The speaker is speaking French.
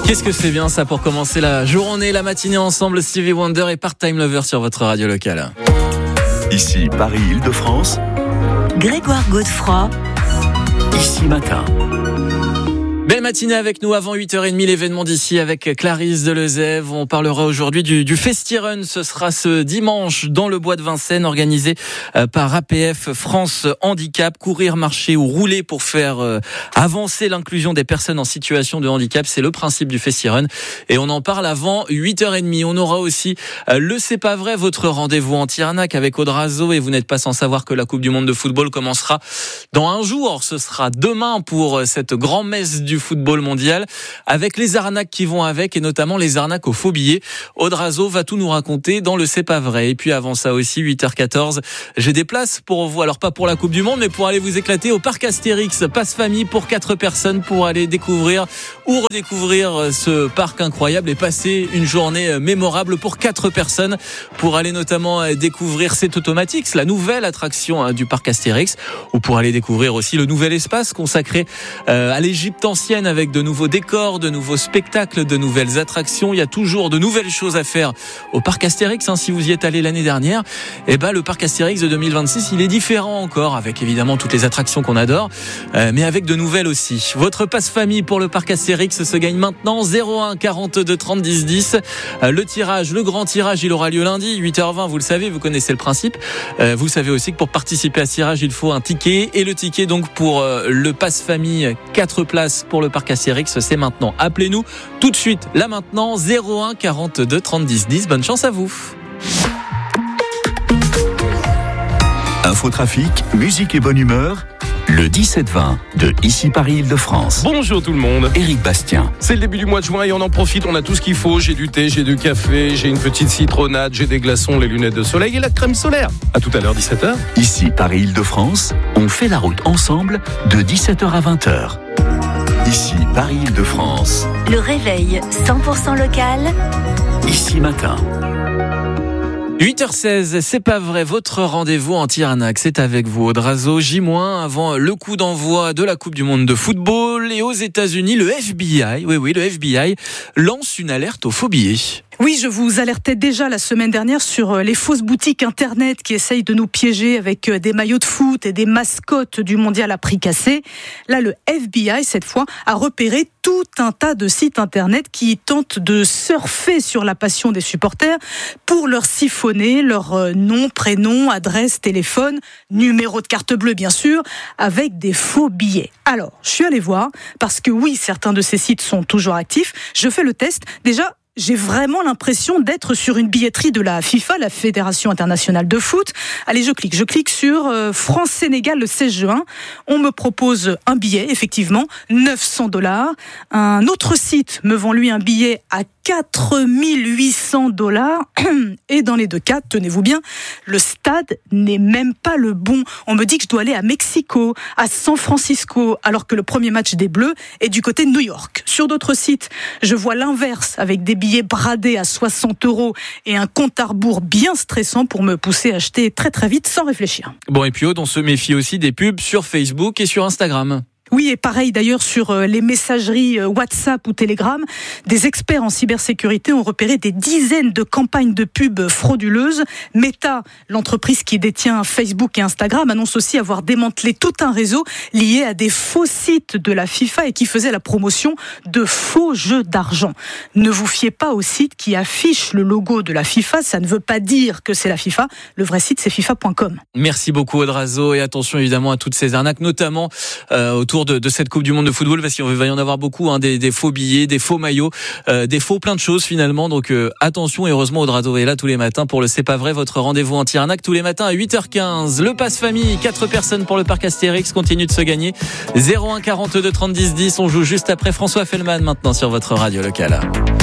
Qu'est-ce que c'est bien ça pour commencer la journée, la matinée ensemble, Stevie Wonder et Part-Time Lover sur votre radio locale. Ici Paris-Île-de-France, Grégoire Godefroy, Ici Matin. Belle matinée avec nous avant 8h30, l'événement d'ici avec Clarisse Delezève. On parlera aujourd'hui du Festirun. Ce sera ce dimanche dans le bois de Vincennes, organisé par APF France Handicap. Courir, marcher ou rouler pour faire avancer l'inclusion des personnes en situation de handicap. C'est le principe du Festirun. Et on en parle avant 8h30. On aura aussi le C'est pas vrai, votre rendez-vous anti-arnaque avec Audrazo. Et vous n'êtes pas sans savoir que la Coupe du Monde de football commencera dans un jour. Ce sera demain pour cette grand-messe du football mondial, avec les arnaques qui vont avec, et notamment les arnaques aux faux billets. Audrazo va tout nous raconter dans le C'est pas vrai. Et puis avant ça aussi, 8h14, j'ai des places pour vous, alors pas pour la Coupe du Monde, mais pour aller vous éclater au parc Astérix, passe famille pour 4 personnes pour aller découvrir ou redécouvrir ce parc incroyable et passer une journée mémorable pour 4 personnes, pour aller notamment découvrir C'est Automatics, la nouvelle attraction du parc Astérix, ou pour aller découvrir aussi le nouvel espace consacré à l'Égypte ancienne, avec de nouveaux décors, de nouveaux spectacles, de nouvelles attractions. Il y a toujours de nouvelles choses à faire au parc Astérix. Si vous y êtes allé l'année dernière, le parc Astérix de 2026, il est différent encore, avec évidemment toutes les attractions qu'on adore, mais avec de nouvelles aussi. Votre passe famille pour le parc Astérix se gagne maintenant, 01 42 30 10 10. Le tirage, le grand tirage, il aura lieu lundi, 8h20, vous le savez, vous connaissez le principe. Vous savez aussi que pour participer à ce tirage, il faut un ticket, et le ticket donc pour le passe famille, 4 places pour le parc Astérix, c'est maintenant. Appelez-nous tout de suite, là maintenant, 01 42 30 10 10. Bonne chance à vous. Infotrafic, musique et bonne humeur, le 17-20 de Ici Paris-Île-de-France. Bonjour tout le monde. Éric Bastien. C'est le début du mois de juin et on en profite, on a tout ce qu'il faut. J'ai du thé, j'ai du café, j'ai une petite citronnade, j'ai des glaçons, les lunettes de soleil et la crème solaire. À tout à l'heure, 17h. Ici Paris-Île-de-France, on fait la route ensemble de 17h à 20h. Ici Paris-Île-de-France. le réveil 100% local. Ici Matin. 8h16, c'est pas vrai, votre rendez-vous anti-arnaque, c'est avec vous, Audrazo, J- avant le coup d'envoi de la Coupe du Monde de football. Et aux États-Unis, le FBI, le FBI lance une alerte aux faux billets. Oui, je vous alertais déjà la semaine dernière sur les fausses boutiques internet qui essayent de nous piéger avec des maillots de foot et des mascottes du mondial à prix cassé. Là, le FBI, cette fois, a repéré tout un tas de sites internet qui tentent de surfer sur la passion des supporters pour leur siphonner leur nom, prénom, adresse, téléphone, numéro de carte bleue bien sûr, avec des faux billets. Alors, je suis allée voir, parce que oui, certains de ces sites sont toujours actifs. Je fais le test. Déjà, j'ai vraiment l'impression d'être sur une billetterie de la FIFA, la Fédération Internationale de Foot. Allez, je clique sur France-Sénégal le 16 juin. On me propose un billet, effectivement, $900. Un autre site me vend lui un billet à $4 800. Et dans les deux cas, tenez-vous bien, le stade n'est même pas le bon. On me dit que je dois aller à Mexico, à San Francisco, alors que le premier match des Bleus est du côté de New York. Sur d'autres sites, je vois l'inverse, avec des billets bradés à €60 et un compte à rebours bien stressant pour me pousser à acheter très très vite sans réfléchir. Bon, et puis Aude, on se méfie aussi des pubs sur Facebook et sur Instagram. Oui, et pareil d'ailleurs sur les messageries WhatsApp ou Telegram, des experts en cybersécurité ont repéré des dizaines de campagnes de pubs frauduleuses. Meta, l'entreprise qui détient Facebook et Instagram, annonce aussi avoir démantelé tout un réseau lié à des faux sites de la FIFA et qui faisait la promotion de faux jeux d'argent. Ne vous fiez pas aux sites qui affichent le logo de la FIFA, ça ne veut pas dire que c'est la FIFA. Le vrai site, c'est FIFA.com. Merci beaucoup Audrazo, et attention évidemment à toutes ces arnaques, notamment autour de cette Coupe du Monde de football, parce qu'il va y en avoir beaucoup, des faux billets, des faux maillots, des faux plein de choses finalement. Donc attention, et heureusement Audrazo est là tous les matins pour le C'est pas vrai, votre rendez-vous anti-arnaque tous les matins à 8h15. Le passe famille, 4 personnes pour le parc Astérix continue de se gagner. 01 42 30 10 10, on joue juste après François Fellman maintenant sur votre radio locale.